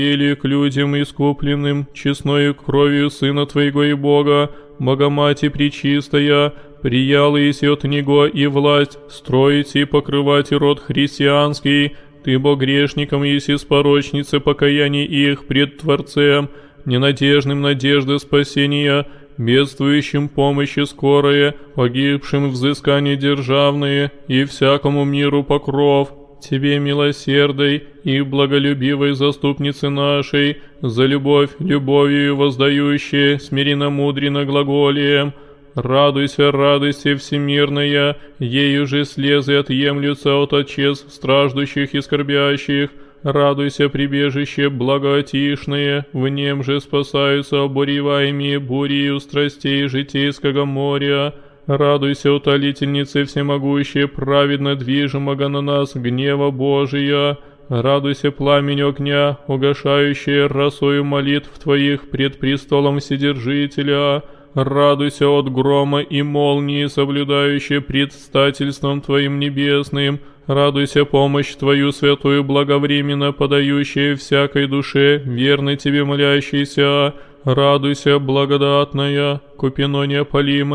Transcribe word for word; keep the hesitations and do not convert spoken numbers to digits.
или к людям искупленным честною кровью Сына Твоего и Бога, Богомати Пречистая, прияла еси от Него и власть строить и покрывать род христианский, Ты, бо грешникам еси спорочницы покаяний их пред Творцем, ненадежным надежды спасения, бедствующим помощи скорые, погибшим взыскания державные и всякому миру покров. Тебе, милосердной и благолюбивой заступницы нашей, за любовь любовью воздающие, смиренно-мудренно глаголием, радуйся, радуйся всемирная, ею же слезы отъемлются от отчез страждущих и скорбящих, радуйся, прибежище благоотишное, в нем же спасаются обуреваемые бурею страстей житейского моря. Радуйся, утолительнице всемогущей, праведно движимого на нас гнева Божия. Радуйся, пламень огня, угашающее росою молитв Твоих пред престолом Вседержителя. Радуйся от грома и молнии, соблюдающей предстательством Твоим небесным. Радуйся, помощь Твою святую благовременно подающая всякой душе, верной Тебе молящейся. Радуйся, благодатная, купино неопалимая,